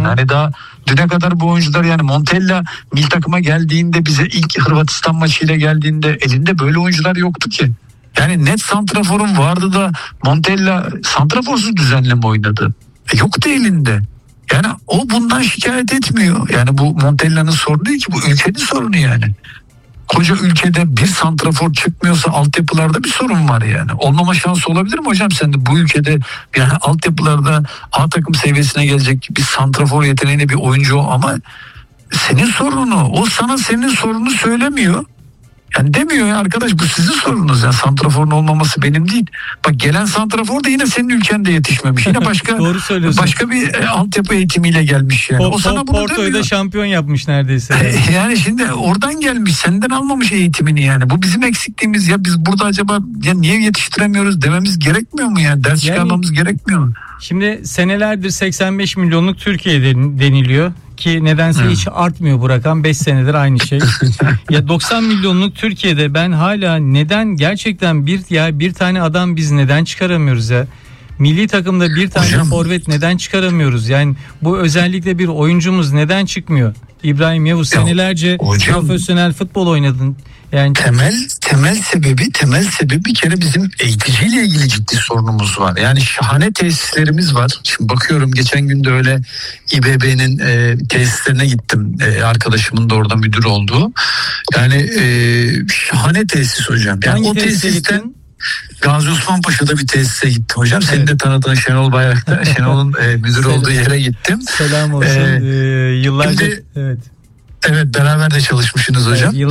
yani. Hani daha düne kadar bu oyuncular, yani Montella milli takıma geldiğinde, bize ilk Hırvatistan maçıyla geldiğinde elinde böyle oyuncular yoktu ki. Yani net santraforun vardı da Montella santraforsuz düzenleme oynadı. Yoktu elinde. Yani o bundan şikayet etmiyor. Yani bu Montella'nın sorunu değil ki, bu ülkenin sorunu yani. Koca ülkede bir santrafor çıkmıyorsa altyapılarda bir sorun var yani. Olmama şansı olabilir mi hocam sende bu ülkede? Yani altyapılarda A takım seviyesine gelecek bir santrafor yeteneğinde bir oyuncu o, ama senin sorunu o, sana senin sorunu söylemiyor. Yani demiyor ya arkadaş, bu sizin sorunuz ya, santraforun olmaması benim değil. Bak gelen santrafor da yine senin ülkende yetişmemiş. Yine başka başka bir altyapı eğitimiyle gelmiş yani. O sana bunu Porto'yu da şampiyon yapmış neredeyse. Yani şimdi oradan gelmiş, senden almamış eğitimini yani. Bu bizim eksikliğimiz ya, biz burada acaba ya niye yetiştiremiyoruz dememiz gerekmiyor mu yani? Ders çıkarmamız gerekmiyor mu? Şimdi senelerdir 85 milyonluk Türkiye deniliyor ki nedense hiç artmıyor bu rakam, 5 senedir aynı şey. Ya 90 milyonluk Türkiye'de ben hala neden gerçekten bir tane adam biz neden çıkaramıyoruz ya? Milli takımda bir tane forvet neden çıkaramıyoruz? Yani bu özellikle bir oyuncumuz neden çıkmıyor? İbrahim Yavuz senelerce profesyonel futbol oynadın. Yani temel sebebi bir kere bizim eğiticiyle ilgili ciddi sorunumuz var. Yani şahane tesislerimiz var. Şimdi bakıyorum, geçen gün de öyle İBB'nin tesislerine gittim. Arkadaşımın da orada müdür olduğu. Yani şahane tesis hocam. Yani hangi o tesisten Gazi Osman Paşa'da bir tesise gittim hocam. Evet. Senin de tanıdığın Şenol Bayraktar, Şenol'un müdür olduğu yere gittim. Selam olsun. Yıllarca Evet, beraber de çalışmışsınız hocam. Evet,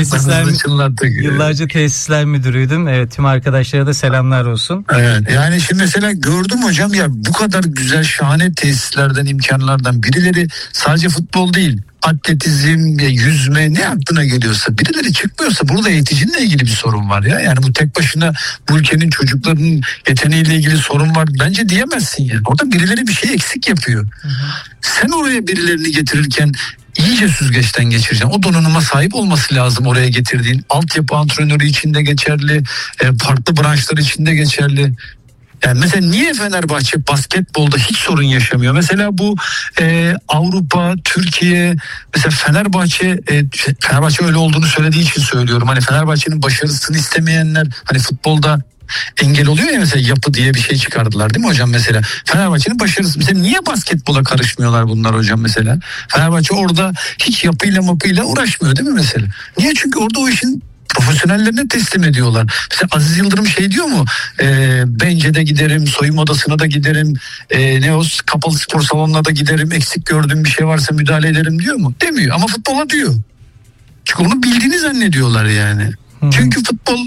yıllarca tesisler müdürüydüm. Evet, tüm arkadaşlara da selamlar olsun. Evet, yani şimdi mesela gördüm hocam ya, bu kadar güzel şahane tesislerden, imkanlardan birileri sadece futbol değil, atletizm, yüzme, ne aklına geliyorsa birileri çıkmıyorsa burada eğiticinle ilgili bir sorun var ya. Yani bu tek başına bu ülkenin çocuklarının yeteneğiyle ilgili sorun var bence diyemezsin yani. Orada birileri bir şey eksik yapıyor. Hı hı. Sen oraya birilerini getirirken iyice süzgeçten geçireceksin. O donanıma sahip olması lazım oraya getirdiğin. Altyapı antrenörü için de geçerli, farklı branşlar için de geçerli. Yani mesela niye Fenerbahçe basketbolda hiç sorun yaşamıyor? Mesela bu Avrupa, Türkiye, mesela Fenerbahçe öyle olduğunu söylediği için söylüyorum. Hani Fenerbahçe'nin başarısını istemeyenler hani futbolda engel oluyor ya, mesela yapı diye bir şey çıkardılar değil mi hocam mesela? Fenerbahçe'nin başarısı. Mesela niye basketbola karışmıyorlar bunlar hocam mesela? Fenerbahçe orada hiç yapıyla uğraşmıyor değil mi mesela? Niye? Çünkü orada o işin profesyonellerine teslim ediyorlar. Mesela Aziz Yıldırım şey diyor mu? Bence de giderim, soyunma odasına da giderim, kapalı spor salonuna da giderim, eksik gördüğüm bir şey varsa müdahale ederim diyor mu? Demiyor ama futbola diyor. Çünkü onu bildiğini zannediyorlar yani. Çünkü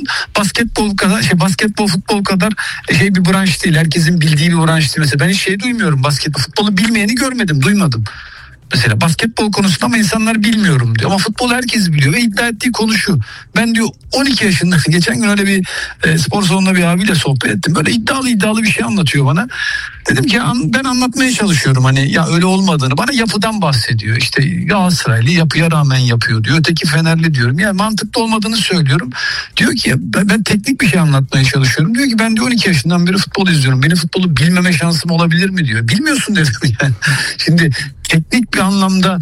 basketbol futbol kadar bir branş değil. Herkesin bildiği bir branş değil. Mesela ben hiç duymuyorum. Futbolu bilmeyeni görmedim, duymadım. Mesela basketbol konusunda ama insanlar bilmiyorum diyor. Ama futbol herkes biliyor ve iddia ettiği konu şu. Ben diyor 12 yaşında, geçen gün öyle bir spor salonunda bir abiyle sohbet ettim. Böyle iddialı bir şey anlatıyor bana. Dedim ki ben anlatmaya çalışıyorum hani ya öyle olmadığını. Bana yapıdan bahsediyor. İşte Galatasaraylı yapıya rağmen yapıyor diyor. Öteki Fenerli diyorum. Yani mantıklı olmadığını söylüyorum. Diyor ki ben teknik bir şey anlatmaya çalışıyorum. Diyor ki ben diyor 12 yaşından beri futbol izliyorum. Benim futbolu bilmeme şansım olabilir mi diyor. Bilmiyorsun dedim yani. Şimdi teknik bir anlamda,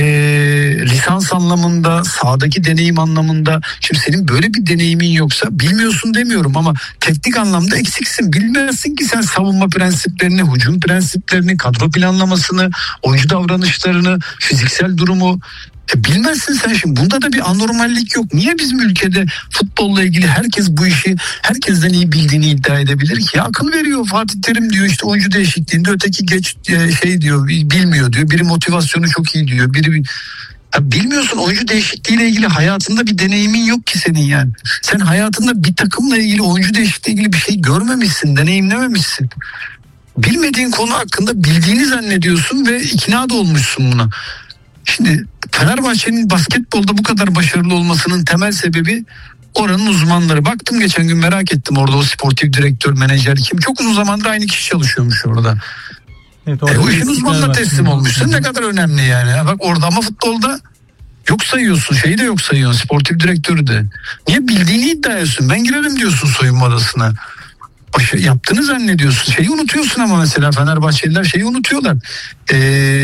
lisans anlamında, sahadaki deneyim anlamında, şimdi senin böyle bir deneyimin yoksa bilmiyorsun demiyorum ama teknik anlamda eksiksin. Bilmezsin ki sen savunma prensiplerini, hücum prensiplerini, kadro planlamasını, oyuncu davranışlarını, fiziksel durumu bilmezsin sen şimdi. Bunda da bir anormallik yok. Niye bizim ülkede futbolla ilgili herkes bu işi herkesten iyi bildiğini iddia edebilir ki? Ya akıl veriyor Fatih Terim diyor işte oyuncu değişikliğinde, öteki diyor bilmiyor diyor. Biri motivasyonu çok iyi diyor. Biri ya bilmiyorsun, oyuncu değişikliğiyle ilgili hayatında bir deneyimin yok ki senin yani. Sen hayatında bir takımla ilgili, oyuncu değişikliğiyle ilgili bir şey görmemişsin, deneyimlememişsin. Bilmediğin konu hakkında bildiğini zannediyorsun ve ikna da olmuşsun buna. Şimdi Fenerbahçe'nin basketbolda bu kadar başarılı olmasının temel sebebi oranın uzmanları. Baktım geçen gün, merak ettim orada o sportif direktör, menajer kim? Çok uzun zamandır aynı kişi çalışıyormuş orada. Evet, o işin uzmanına teslim olmuşsun. Ne kadar önemli yani. Bak orada ama futbolda yok sayıyorsun. Şeyi de yok sayıyorsun. Sportif direktörü de. Niye? Bildiğini iddia ediyorsun. Ben girerim diyorsun soyunma odasına. Yaptığını zannediyorsun. Şeyi unutuyorsun ama mesela Fenerbahçeliler şeyi unutuyorlar.